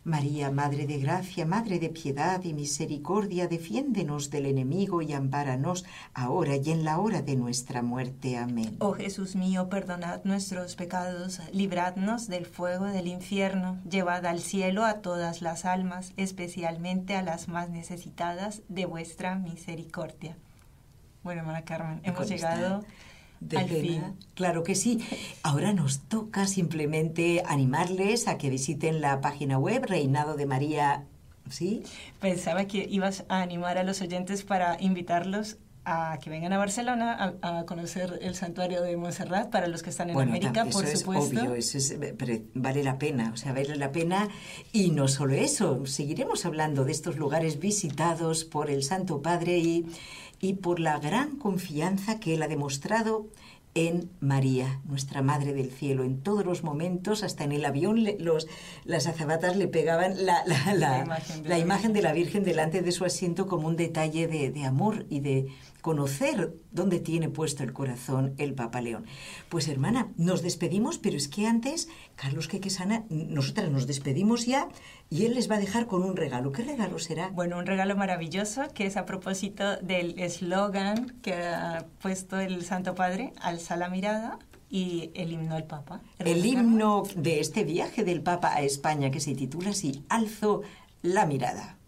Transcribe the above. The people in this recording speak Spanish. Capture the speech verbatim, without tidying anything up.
María, Madre de Gracia, Madre de Piedad y Misericordia, defiéndenos del enemigo y ampáranos ahora y en la hora de nuestra muerte. Amén. Oh Jesús mío, perdonad nuestros pecados, libradnos del fuego del infierno, llevad al cielo a todas las almas, especialmente a las más necesitadas de vuestra misericordia. Bueno, hermana Carmen, hemos llegado al fin. Claro que sí. Ahora nos toca simplemente animarles a que visiten la página web Reinado de María. ¿Sí? Pensaba que ibas a animar a los oyentes para invitarlos a que vengan a Barcelona a, a conocer el santuario de Montserrat para los que están en bueno, América, eso por es supuesto. Obvio, eso es, pero vale la pena, o sea, vale la pena. Y no solo eso, seguiremos hablando de estos lugares visitados por el Santo Padre y, y por la gran confianza que él ha demostrado en María, nuestra Madre del Cielo. En todos los momentos, hasta en el avión, le, los, las azafatas le pegaban la, la, la, la, imagen, de la, la imagen de la Virgen delante de su asiento como un detalle de, de amor y de conocer dónde tiene puesto el corazón el Papa León. Pues hermana, nos despedimos, pero es que antes, Carlos Quequesana, nosotras nos despedimos ya y él les va a dejar con un regalo. ¿Qué regalo será? Bueno, un regalo maravilloso que es a propósito del eslogan que ha puesto el Santo Padre, alza la mirada, y el himno al Papa. El himno de este viaje del Papa a España que se titula así, Alzo la mirada.